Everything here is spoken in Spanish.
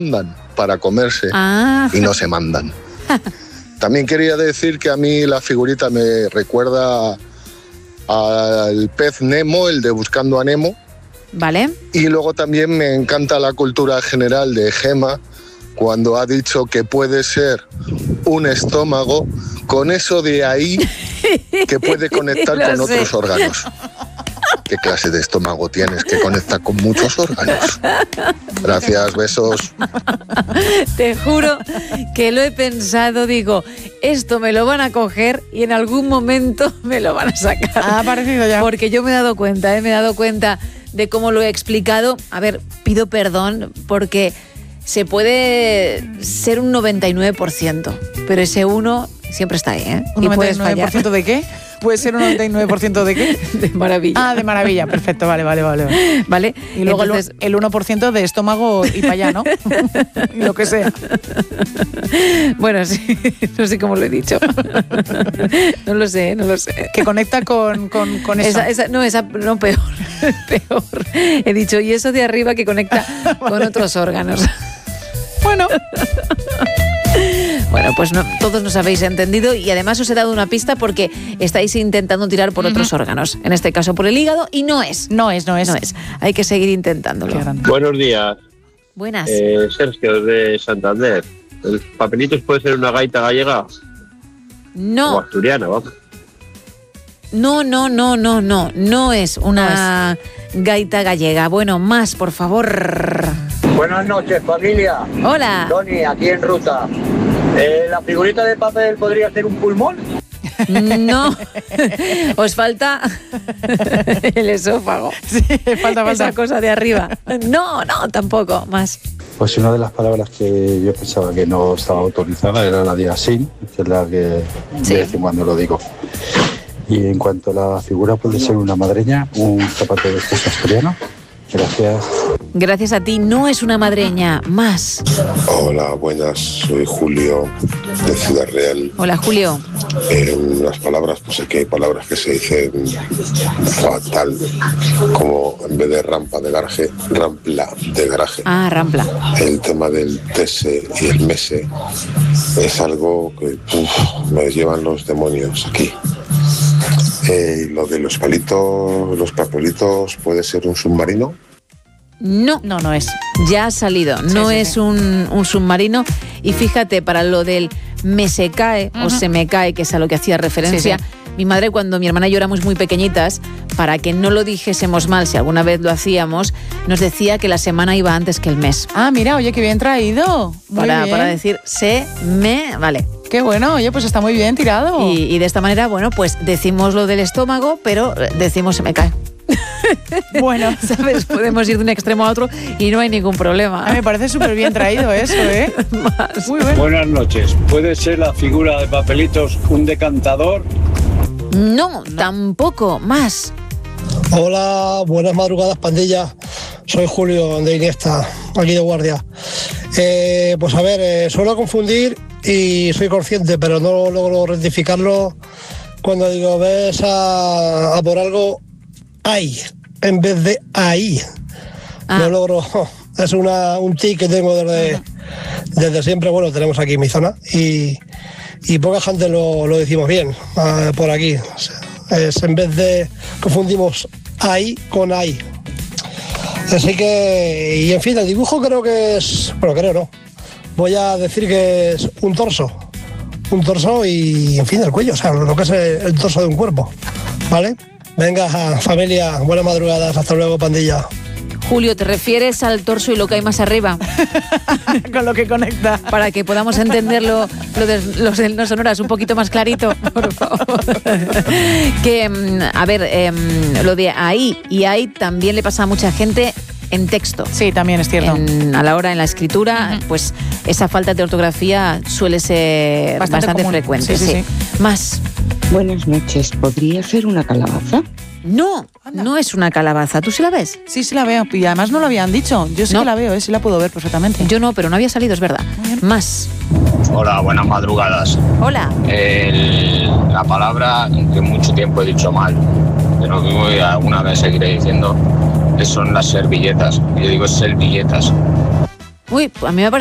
mandan para comerse y no se mandan. También quería decir que a mí la figurita me recuerda al pez Nemo, el de Buscando a Nemo. Vale. Y luego también me encanta la cultura general de Gema, cuando ha dicho que puede ser un estómago, con eso de ahí que puede conectar con otros órganos. ¿Qué clase de estómago tienes que conecta con muchos órganos? Gracias, besos. Te juro que lo he pensado, digo, esto me lo van a coger y en algún momento me lo van a sacar. Ha aparecido ya. Porque yo me he dado cuenta de cómo lo he explicado. A ver, pido perdón porque se puede ser un 99%, pero ese 1 siempre está ahí, ¿eh? ¿Un 99% de qué? ¿Puede ser un 99% de qué? De maravilla. Ah, de maravilla, perfecto, vale. ¿Vale? Y luego entonces, el 1% de estómago y para allá, ¿no? Lo que sea. Bueno, sí, no sé cómo lo he dicho. No lo sé. Que conecta con eso. No, peor. He dicho, y eso de arriba que conecta con otros órganos. Bueno, pues no, todos nos habéis entendido y además os he dado una pista porque estáis intentando tirar por otros órganos, en este caso por el hígado, y no es. Hay que seguir intentándolo. Buenos días. Buenas. Sergio, de Santander. ¿El papelitos puede ser una gaita gallega? No. O asturiana, vamos. No es una gaita gallega. Bueno, más, por favor. Buenas noches, familia. Hola. Tony, aquí en ruta. ¿La figurita de papel podría ser un pulmón? No, os falta el esófago. Sí, falta. Esa cosa de arriba. No, tampoco, más. Pues una de las palabras que yo pensaba que no estaba autorizada era la de asín, que es la que de vez en cuando lo digo. Y en cuanto a la figura, puede ser una madreña, un zapato de estos asturiano. Gracias. Gracias a ti, no es una madreña, más. Hola, buenas, soy Julio de Ciudad Real. Hola, Julio. Las palabras, pues sé que hay palabras que se dicen fatal, como en vez de rampa de garaje, rampla de garaje. Ah, rampla. El tema del tese y el mese es algo que me llevan los demonios aquí. Lo de los palitos, los papelitos, ¿puede ser un submarino? No es. Ya ha salido. No es un submarino. Y fíjate, para lo del me se cae o se me cae, que es a lo que hacía referencia, mi madre, cuando mi hermana y yo éramos muy pequeñitas, para que no lo dijésemos mal, si alguna vez lo hacíamos, nos decía que la semana iba antes que el mes. Ah, mira, oye, qué bien traído. Para decir se me... Vale. Qué bueno, oye, pues está muy bien tirado. Y de esta manera, bueno, pues decimos lo del estómago, pero decimos se me cae. Bueno, ¿sabes? Podemos ir de un extremo a otro y no hay ningún problema. Me parece súper bien traído eso, ¿eh? Muy bueno. Buenas noches. ¿Puede ser la figura de papelitos un decantador? No, tampoco, más. Hola, buenas madrugadas, pandilla. Soy Julio de Iniesta, aquí de guardia. Pues a ver, suelo confundir y soy consciente, pero no logro rectificarlo cuando digo, ves a por algo, ahí, en vez de ahí. No logro, es un tic que tengo desde siempre. Bueno, tenemos aquí en mi zona y poca gente lo decimos bien por aquí. Es en vez de confundimos ahí con ahí. Así que, y en fin, el dibujo creo que es, bueno, creo no, voy a decir que es un torso y, en fin, el cuello, o sea, lo que es el torso de un cuerpo, ¿vale? Venga, familia, buenas madrugadas, hasta luego, pandilla. Julio, ¿te refieres al torso y lo que hay más arriba? Con lo que conecta. Para que podamos entenderlo, lo de los no sonoras un poquito más clarito, por favor. Que, a ver, lo de ahí y ahí también le pasa a mucha gente en texto. Sí, también es cierto. A la hora, en la escritura, pues esa falta de ortografía suele ser bastante frecuente. Sí. Más. Buenas noches. ¿Podría ser una calabaza? No, no es una calabaza. ¿Tú sí la ves? Sí la veo. Y además no lo habían dicho. Yo sí que la veo, sí la puedo ver perfectamente. Yo no, pero no había salido, es verdad. Más. Hola, buenas madrugadas. Hola. La palabra que mucho tiempo he dicho mal, pero que alguna vez seguiré diciendo, son las servilletas. Yo digo servilletas. Uy, a mí me parece